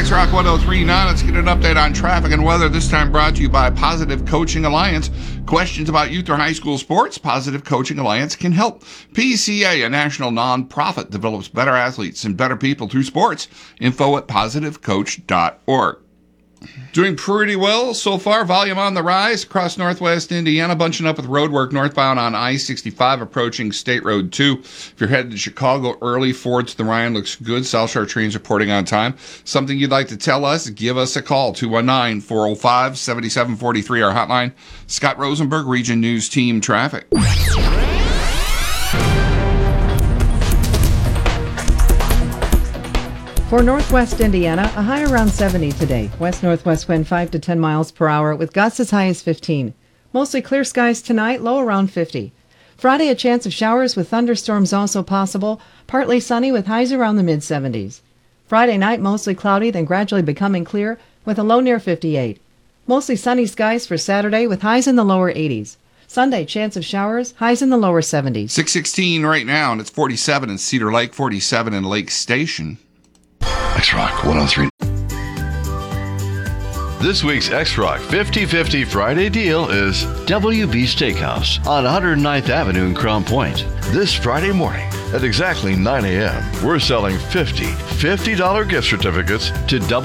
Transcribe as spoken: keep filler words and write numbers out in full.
X-Rock one oh three point nine. Let's get an update on traffic and weather. This time brought to you by Positive Coaching Alliance. Questions about youth or high school sports? Positive Coaching Alliance can help. P C A, a national nonprofit, develops better athletes and better people through sports. Info at positive coach dot org. Doing pretty well so far. Volume on the rise across northwest Indiana, bunching up with road work northbound on I sixty-five approaching State Road two. If you're headed to Chicago early, Ford to the Ryan looks good. South Shore trains reporting on time. Something you'd like to tell us, give us a call. two one nine, four oh five, seven seven four three, our hotline. Scott Rosenberg, Region News Team Traffic. For northwest Indiana, a high around seventy today. West-northwest wind five to ten miles per hour with gusts as high as fifteen. Mostly clear skies tonight, low around fifty. Friday, a chance of showers with thunderstorms also possible. Partly sunny with highs around the mid seventies. Friday night, mostly cloudy, then gradually becoming clear with a low near fifty-eight. Mostly sunny skies for Saturday with highs in the lower eighties. Sunday, chance of showers, highs in the lower seventies. six sixteen right now, and it's forty-seven in Cedar Lake, forty-seven in Lake Station. X-Rock one oh three. This week's X-Rock fifty fifty Friday deal is W B Steakhouse on one hundred ninth Avenue in Crown Point. This Friday morning at exactly nine a.m., we're selling fifty fifty dollar gift certificates to W.